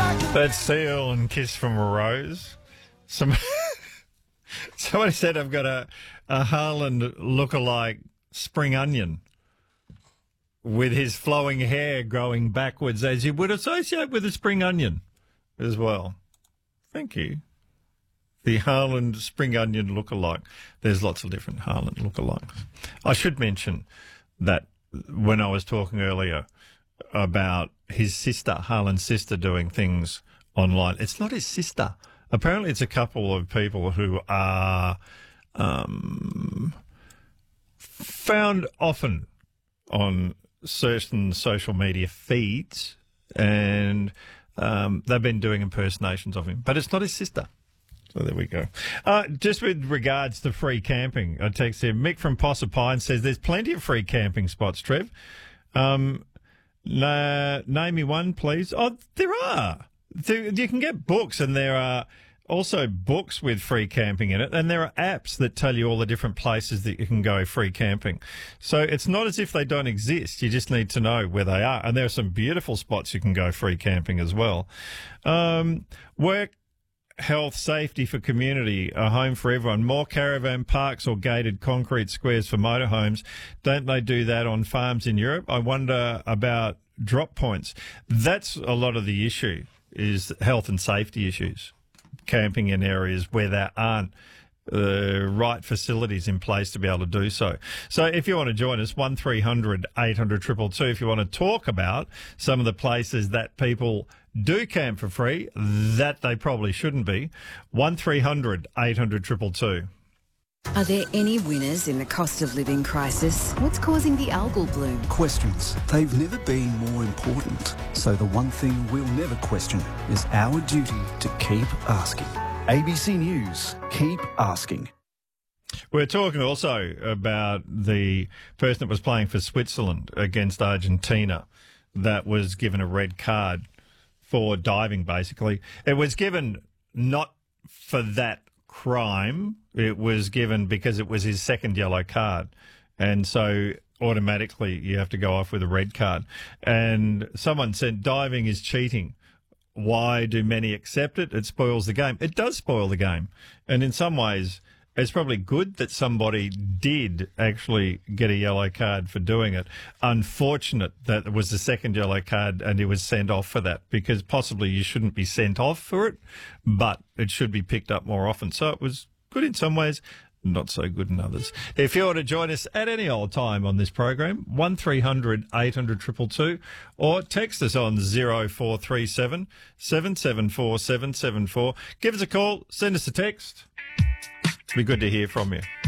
That's Seal and Kiss from a Rose. Somebody said I've got a Haaland lookalike spring onion with his flowing hair growing backwards, as you would associate with a spring onion as well. Thank you. The Haaland spring onion lookalike. There's lots of different Haaland lookalikes. I should mention that when I was talking earlier about his sister, Haaland's sister, doing things online, it's not his sister. Apparently it's a couple of people who are found often on certain social media feeds, and they've been doing impersonations of him. But it's not his sister. So there we go. Just with regards to free camping, I text here, Mick from Proserpine says there's plenty of free camping spots, Trev. Name me one, please. Oh, there are. You can get books, and there are also books with free camping in it, and there are apps that tell you all the different places that you can go free camping. So it's not as if they don't exist. You just need to know where they are. And there are some beautiful spots you can go free camping as well. Work, health, safety for community, a home for everyone. More caravan parks or gated concrete squares for motorhomes. Don't they do that on farms in Europe? I wonder about drop points. That's a lot of the issue, is health and safety issues. Camping in areas where there aren't the right facilities in place to be able to do so. So if you want to join us, 1300 800 222, if you want to talk about some of the places that people do camp for free, that they probably shouldn't be, 1300 800 222. Are there any winners in the cost of living crisis? What's causing the algal bloom? Questions. They've never been more important. So the one thing we'll never question is our duty to keep asking. ABC News, keep asking. We're talking also about the person that was playing for Switzerland against Argentina that was given a red card for diving, basically. It was given not for that crime. It was given because it was his second yellow card. And so automatically you have to go off with a red card. And someone said diving is cheating. Why do many accept it? It spoils the game. It does spoil the game. And in some ways, it's probably good that somebody did actually get a yellow card for doing it. Unfortunate that it was the second yellow card and he was sent off for that, because possibly you shouldn't be sent off for it, but it should be picked up more often. So it was good in some ways, not so good in others. If you want to join us at any old time on this program, 1300 800 222, or text us on 0437 774 774. Give us a call, send us a text. Be good to hear from you.